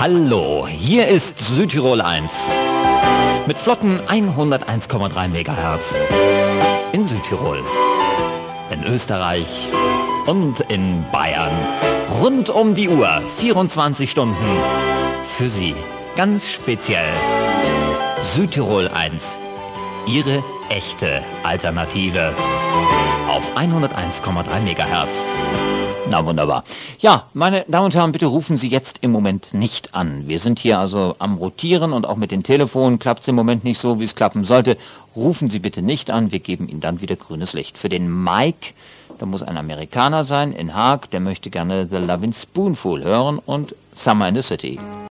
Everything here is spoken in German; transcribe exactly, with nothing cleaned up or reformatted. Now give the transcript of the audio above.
Hallo, hier ist Südtirol eins. Mit flotten hunderteins Komma drei Megahertz. In Südtirol, in Österreich und in Bayern. Rund um die Uhr, vierundzwanzig Stunden. Für Sie, ganz speziell. Südtirol eins. Ihre echte Alternative. Auf hunderteins Komma drei Megahertz. Na wunderbar. Ja, meine Damen und Herren, bitte rufen Sie jetzt im Moment nicht an. Wir sind hier also am Rotieren und auch mit den Telefonen klappt es im Moment nicht so, wie es klappen sollte. Rufen Sie bitte nicht an, wir geben Ihnen dann wieder grünes Licht. Für den Mike, da muss ein Amerikaner sein, in Haag, der möchte gerne The Lovin' Spoonful hören und Summer in the City.